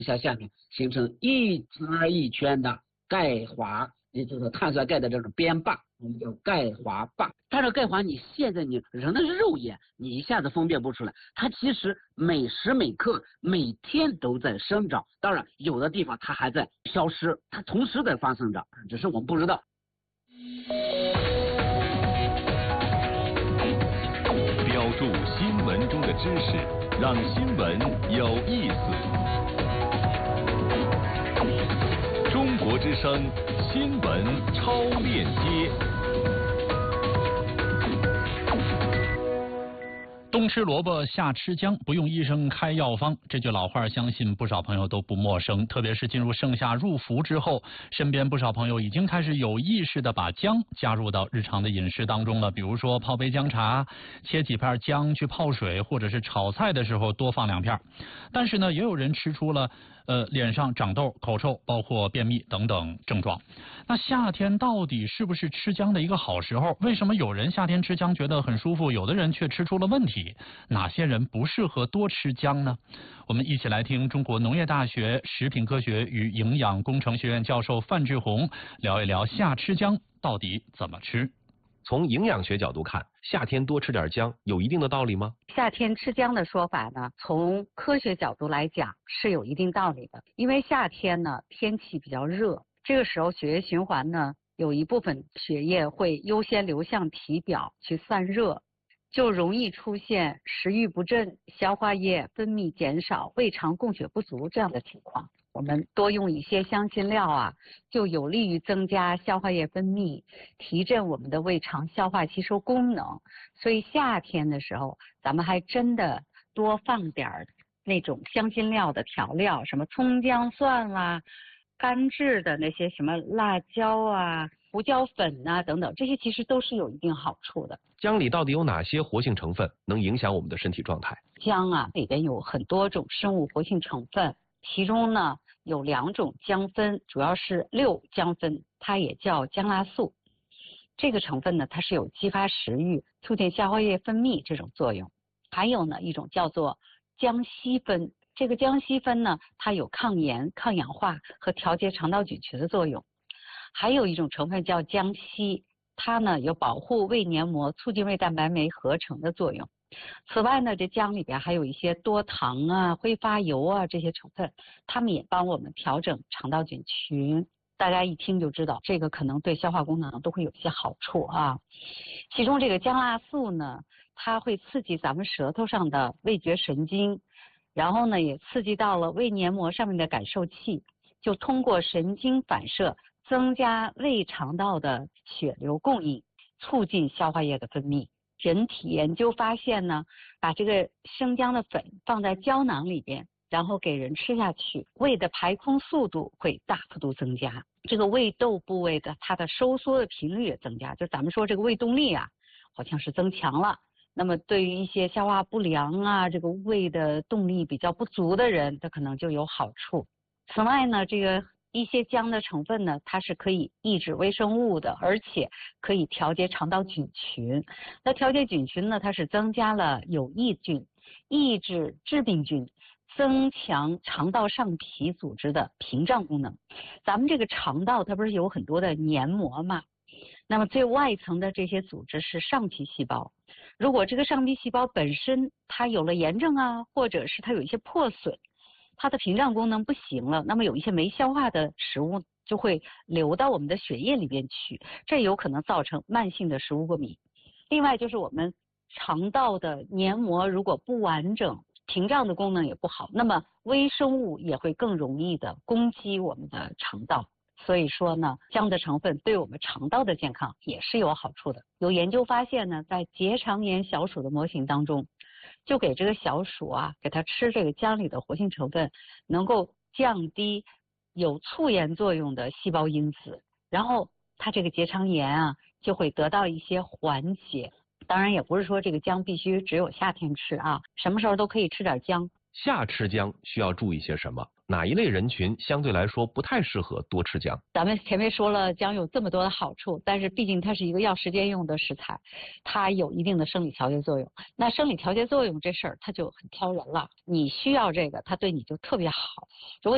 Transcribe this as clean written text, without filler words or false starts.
向下面形成一圈一圈的钙华，也就是碳酸钙的这种边坝，我们叫钙华坝。但是钙华你现在你人的肉眼你一下子分辨不出来，它其实每时每刻每天都在生长，当然有的地方它还在消失，它同时在发生着，只是我们不知道。 标注新闻中的知识，让新闻有意思。中国之声新闻超链接。 冬吃萝卜夏吃姜，不用医生开药方，这句老话相信不少朋友都不陌生。特别是进入盛夏入伏之后，身边不少朋友已经开始有意识的把姜加入到日常的饮食当中了。比如说泡杯姜茶，切几片姜去泡水，或者是炒菜的时候多放2片。但是呢，也有人吃出了脸上长痘、口臭，包括便秘等等症状。那夏天到底是不是吃姜的一个好时候？为什么有人夏天吃姜觉得很舒服，有的人却吃出了问题？哪些人不适合多吃姜呢？我们一起来听中国农业大学食品科学与营养工程学院教授范志红聊一聊夏吃姜到底怎么吃。 从营养学角度看，夏天多吃点姜有一定的道理吗？ 夏天吃姜的说法呢，从科学角度来讲是有一定道理的。因为夏天呢天气比较热，这个时候血液循环呢有一部分血液会优先流向体表去散热，就容易出现食欲不振、消化液分泌减少、胃肠供血不足这样的情况。我们多用一些香辛料啊，就有利于增加消化液分泌，提振我们的胃肠消化吸收功能。所以夏天的时候，咱们还真的多放点那种香辛料的调料，什么葱姜蒜啦、干制的那些什么辣椒啊、胡椒粉啊等等，这些其实都是有一定好处的。 姜里到底有哪些活性成分能影响我们的身体状态？ 姜啊里边有很多种生物活性成分，其中呢有2种姜酚，主要是6姜酚，它也叫姜辣素。这个成分呢，它是有激发食欲、促进消化液分泌这种作用。还有呢一种叫做姜烯酚，这个姜烯酚呢，它有抗炎、抗氧化和调节肠道菌群的作用。还有一种成分叫姜烯，它呢有保护胃黏膜、促进胃蛋白酶合成的作用。此外呢，这姜里边还有一些多糖啊、挥发油啊这些成分，它们也帮我们调整肠道菌群。大家一听就知道，这个可能对消化功能都会有一些好处啊。其中这个姜辣素呢，它会刺激咱们舌头上的味觉神经，然后呢也刺激到了胃黏膜上面的感受器，就通过神经反射增加胃肠道的血流供应，促进消化液的分泌。人体研究发现呢，把这个生姜的粉放在胶囊里边，然后给人吃下去，胃的排空速度会大幅度增加，这个胃窦部位的它的收缩的频率也增加，就咱们说这个胃动力啊好像是增强了。那么对于一些消化不良啊，这个胃的动力比较不足的人，它可能就有好处。此外呢，这个一些姜的成分呢，它是可以抑制微生物的，而且可以调节肠道菌群。那调节菌群呢，它是增加了有益菌，抑制致病菌，增强肠道上皮组织的屏障功能。咱们这个肠道它不是有很多的黏膜嘛？那么最外层的这些组织是上皮细胞。如果这个上皮细胞本身它有了炎症啊，或者是它有一些破损，它的屏障功能不行了，那么有一些没消化的食物就会流到我们的血液里边去，这有可能造成慢性的食物过敏。另外就是我们肠道的黏膜如果不完整，屏障的功能也不好，那么微生物也会更容易的攻击我们的肠道。所以说呢，姜的成分对我们肠道的健康也是有好处的。有研究发现呢，在结肠炎小鼠的模型当中，就给这个小鼠啊，给它吃这个姜里的活性成分，能够降低有促炎作用的细胞因子，然后它这个结肠炎啊就会得到一些缓解。当然也不是说这个姜必须只有夏天吃啊，什么时候都可以吃点姜。 夏吃姜需要注意些什么？哪一类人群相对来说不太适合多吃姜？ 咱们前面说了姜有这么多的好处，但是毕竟它是一个要时间用的食材，它有一定的生理调节作用。那生理调节作用这事儿它就很挑人了，你需要这个它对你就特别好，如果